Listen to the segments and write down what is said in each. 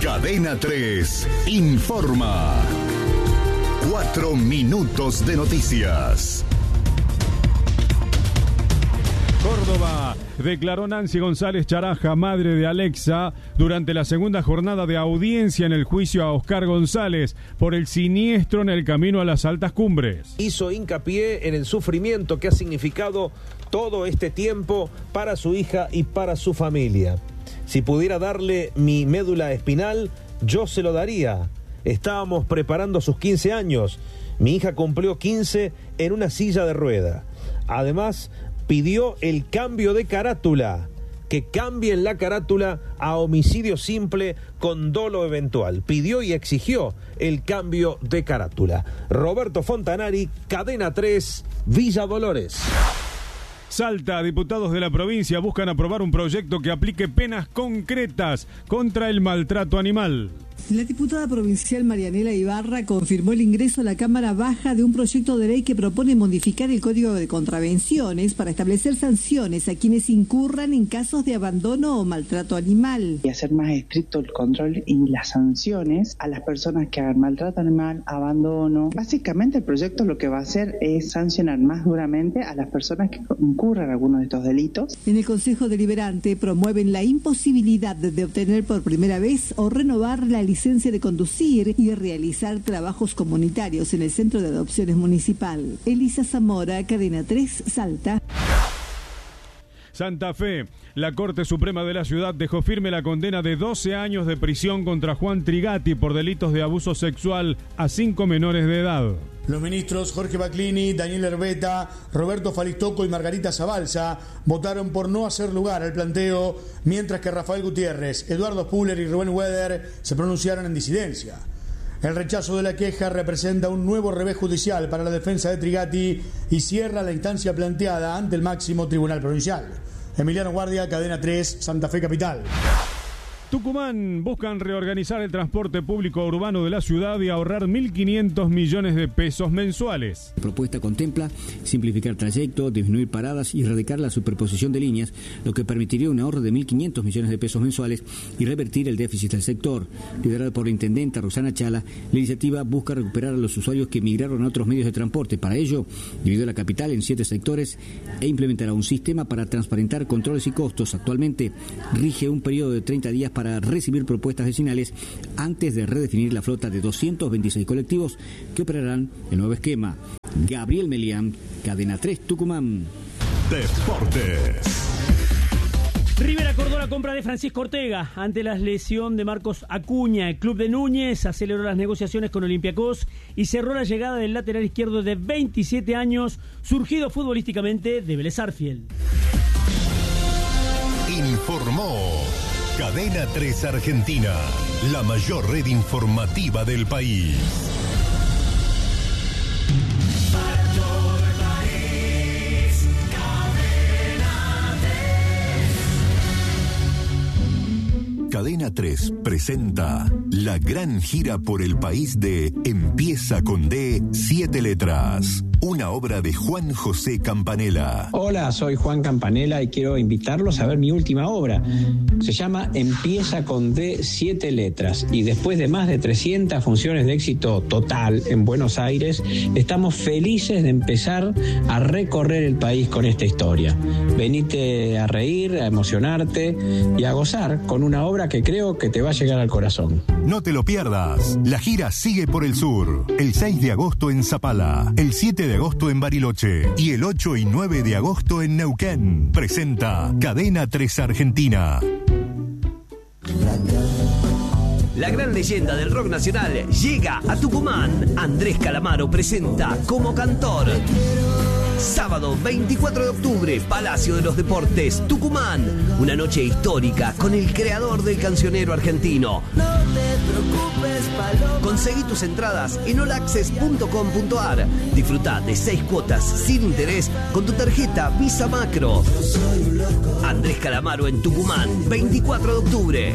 Cadena 3 informa. 4 minutos de noticias. Córdoba, declaró Nancy González Charaja, madre de Alexa, durante la segunda jornada de audiencia en el juicio a Oscar González por el siniestro en el camino a las altas cumbres. Hizo hincapié en el sufrimiento que ha significado todo este tiempo para su hija y para su familia. Si pudiera darle mi médula espinal, yo se lo daría. Estábamos preparando sus 15 años. Mi hija cumplió 15 en una silla de rueda. Además, pidió el cambio de carátula, que cambien la carátula a homicidio simple con dolo eventual. Pidió y exigió el cambio de carátula. Roberto Fontanari, Cadena 3, Villa Dolores. Salta, diputados de la provincia buscan aprobar un proyecto que aplique penas concretas contra el maltrato animal. La diputada provincial Marianela Ibarra confirmó el ingreso a la Cámara Baja de un proyecto de ley que propone modificar el Código de Contravenciones para establecer sanciones a quienes incurran en casos de abandono o maltrato animal. Y hacer más estricto el control y las sanciones a las personas que hagan maltrato animal, abandono. Básicamente el proyecto lo que va a hacer es sancionar más duramente a las personas que incurran algunos de estos delitos. En el Consejo Deliberante promueven la imposibilidad de obtener por primera vez o renovar la licencia de conducir y realizar trabajos comunitarios en el Centro de Adopciones Municipal. Elisa Zamora, Cadena 3, Salta. Santa Fe, la Corte Suprema de la ciudad dejó firme la condena de 12 años de prisión contra Juan Trigatti por delitos de abuso sexual a 5 menores de edad. Los ministros Jorge Baclini, Daniel Herbeta, Roberto Falistoco y Margarita Zabalza votaron por no hacer lugar al planteo, mientras que Rafael Gutiérrez, Eduardo Spuller y Rubén Weder se pronunciaron en disidencia. El rechazo de la queja representa un nuevo revés judicial para la defensa de Trigatti y cierra la instancia planteada ante el máximo tribunal provincial. Emiliano Guardia, Cadena 3, Santa Fe Capital. Tucumán, buscan reorganizar el transporte público urbano de la ciudad y ahorrar 1.500 millones de pesos mensuales. La propuesta contempla simplificar trayectos, disminuir paradas y erradicar la superposición de líneas, lo que permitiría un ahorro de 1.500 millones de pesos mensuales y revertir el déficit del sector. Liderada por la intendenta Rosana Chala, la iniciativa busca recuperar a los usuarios que migraron a otros medios de transporte. Para ello, dividió la capital en 7 sectores e implementará un sistema para transparentar controles y costos. Actualmente rige un periodo de 30 días para recibir propuestas vecinales antes de redefinir la flota de 226 colectivos que operarán el nuevo esquema. Gabriel Melián, Cadena 3, Tucumán. Deportes. River acordó la compra de Francisco Ortega ante la lesión de Marcos Acuña. El club de Núñez aceleró las negociaciones con Olympiacos y cerró la llegada del lateral izquierdo de 27 años, surgido futbolísticamente de Vélez Sarsfield. Informó Cadena 3 Argentina, la mayor red informativa del país. Para todo el país, Cadena 3 presenta la gran gira por el país de Empieza con D, 7 letras. Una obra de Juan José Campanella. Hola, soy Juan Campanella y quiero invitarlos a ver mi última obra. Se llama Empieza con D, 7 letras. Y después de más de 300 funciones de éxito total en Buenos Aires, estamos felices de empezar a recorrer el país con esta historia. Venite a reír, a emocionarte y a gozar con una obra que creo que te va a llegar al corazón. No te lo pierdas. La gira sigue por el sur. El 6 de agosto en Zapala, el 7 de agosto en Bariloche y el 8 y 9 de agosto en Neuquén. Presenta Cadena 3 Argentina. La gran leyenda del rock nacional llega a Tucumán. Andrés Calamaro presenta como cantor. Sábado 24 de octubre, Palacio de los Deportes, Tucumán. Una noche histórica con el creador del cancionero argentino. No te preocupes, Paloma. Conseguí tus entradas en olaccess.com.ar. Disfruta de 6 cuotas sin interés con tu tarjeta Visa Macro. Andrés Calamaro en Tucumán, 24 de octubre.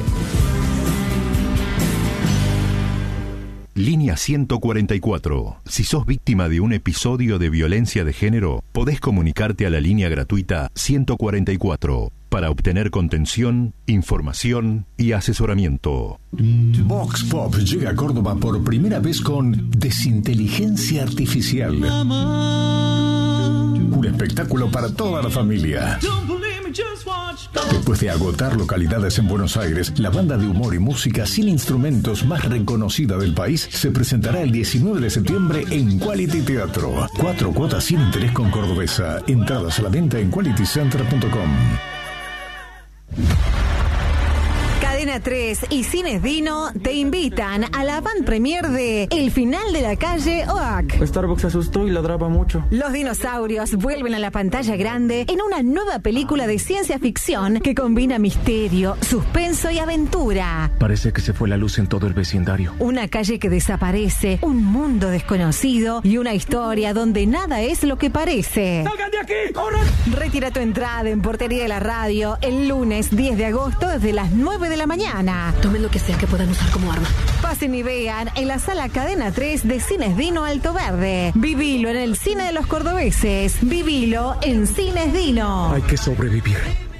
Línea 144. Si sos víctima de un episodio de violencia de género, podés comunicarte a la línea gratuita 144. para obtener contención, información y asesoramiento. Vox Pop llega a Córdoba por primera vez con Desinteligencia Artificial. Un espectáculo para toda la familia. Después de agotar localidades en Buenos Aires, la banda de humor y música sin instrumentos más reconocida del país se presentará el 19 de septiembre en Quality Teatro. 4 cuotas sin interés con Cordobesa. Entradas a la venta en qualitycenter.com. Cadena 3 y Cines Dino te invitan a la van premier de El final de la calle Oak. Starbucks se asustó y ladraba mucho. Los dinosaurios vuelven a la pantalla grande en una nueva película de ciencia ficción que combina misterio, suspenso y aventura. Parece que se fue la luz en todo el vecindario. Una calle que desaparece, un mundo desconocido y una historia donde nada es lo que parece. ¡Salgan de aquí! ¡Corran! Retira tu entrada en Portería de la Radio el lunes 10 de agosto desde las 9 de la mañana. Tomen lo que sea que puedan usar como arma. Pasen y vean en la sala Cadena 3 de Cines Dino Alto Verde. Vivilo en el cine de los cordobeses. Vivilo en Cines Dino. Hay que sobrevivir.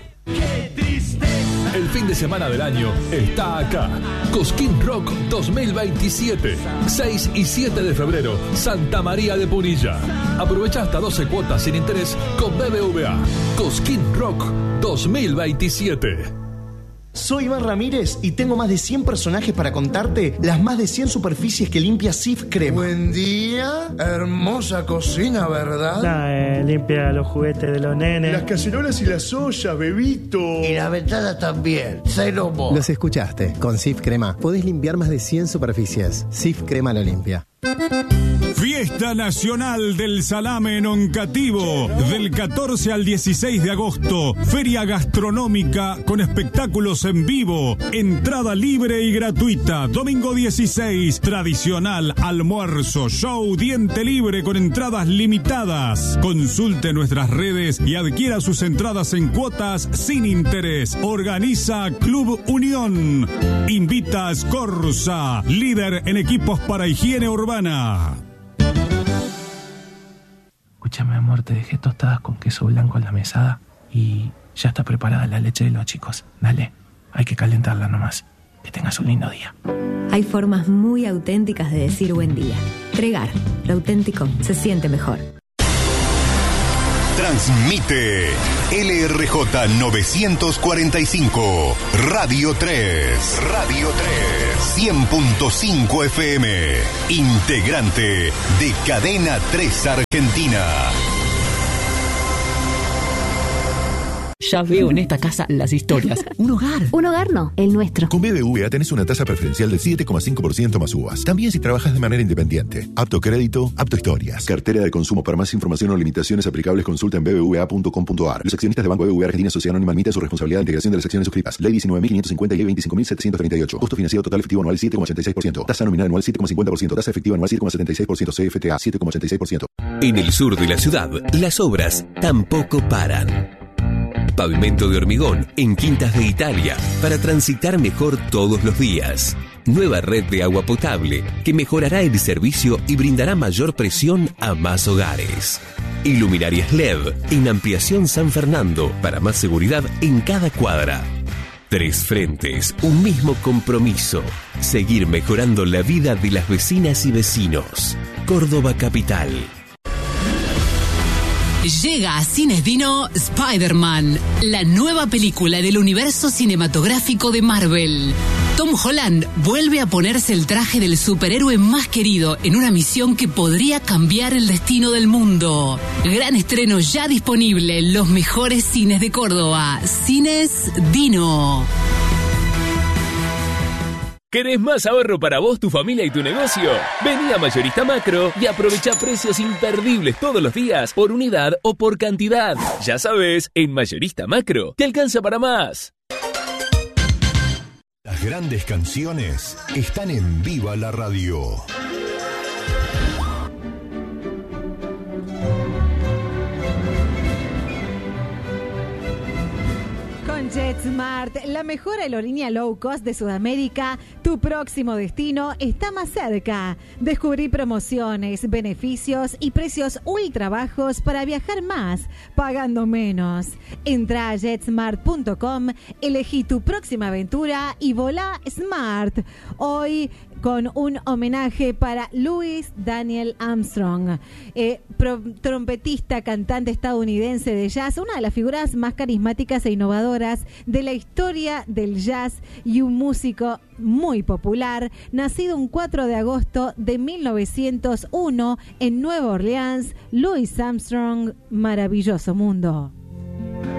El fin de semana del año está acá. Cosquín Rock 2027. 6 y 7 de febrero, Santa María de Punilla. Aprovecha hasta 12 cuotas sin interés con BBVA. Cosquín Rock 2027. Soy Iván Ramírez y tengo más de 100 personajes para contarte las más de 100 superficies que limpia Sif Crema. Buen día, hermosa cocina, ¿verdad? Limpia los juguetes de los nenes. Las cacerolas y las ollas, bebito. Y la ventana también, cero mo. Los escuchaste, con Sif Crema podés limpiar más de 100 superficies. Sif Crema lo limpia. Fiesta Nacional del Salame en Oncativo, del 14 al 16 de agosto. Feria gastronómica con espectáculos en vivo. Entrada libre y gratuita. Domingo 16, tradicional almuerzo, show, diente libre con entradas limitadas. Consulte nuestras redes y adquiera sus entradas en cuotas sin interés. Organiza Club Unión. Invita a Scorza, líder en equipos para higiene urbana. Escúchame, amor, te dejé tostadas con queso blanco en la mesada y ya está preparada la leche de los chicos. Dale, hay que calentarla nomás. Que tengas un lindo día. Hay formas muy auténticas de decir buen día. Tregar, lo auténtico se siente mejor. Transmite LRJ 945, Radio 3. Radio 3, 100.5 FM. Integrante de Cadena 3 Argentina. Ya veo en esta casa las historias. Un hogar. Un hogar no, el nuestro. Con BBVA tenés una tasa preferencial del 7,5% más uvas. También si trabajas de manera independiente. Apto crédito, apto historias. Cartera de consumo. Para más información o limitaciones aplicables, consulta en bbva.com.ar. Los accionistas de Banco BBVA Argentina Sociedad Anónima admiten su responsabilidad de integración de las acciones suscritas. Ley 19.550 y Ley 25.738. Costo financiero total efectivo anual 7,86%. Tasa nominal anual 7,50%. Tasa efectiva anual 7,76%. CFTA 7,86%. En el sur de la ciudad, las obras tampoco paran. Pavimento de hormigón en Quintas de Italia para transitar mejor todos los días. Nueva red de agua potable que mejorará el servicio y brindará mayor presión a más hogares. Iluminarias LED en Ampliación San Fernando para más seguridad en cada cuadra. 3 frentes, un mismo compromiso. Seguir mejorando la vida de las vecinas y vecinos. Córdoba Capital. Llega a Cines Dino Spider-Man, la nueva película del universo cinematográfico de Marvel. Tom Holland vuelve a ponerse el traje del superhéroe más querido en una misión que podría cambiar el destino del mundo. Gran estreno ya disponible en los mejores cines de Córdoba. Cines Dino. ¿Querés más ahorro para vos, tu familia y tu negocio? Vení a Mayorista Macro y aprovecha precios imperdibles todos los días, por unidad o por cantidad. Ya sabes, en Mayorista Macro te alcanza para más. Las grandes canciones están en Viva la Radio. JetSmart, la mejor aerolínea low cost de Sudamérica, tu próximo destino está más cerca. Descubrí promociones, beneficios y precios ultra bajos para viajar más, pagando menos. Entra a jetsmart.com, elegí tu próxima aventura y volá Smart. Hoy con un homenaje para Louis Daniel Armstrong, trompetista, cantante estadounidense de jazz, una de las figuras más carismáticas e innovadoras de la historia del jazz y un músico muy popular, nacido un 4 de agosto de 1901 en Nueva Orleans. Louis Armstrong, maravilloso mundo.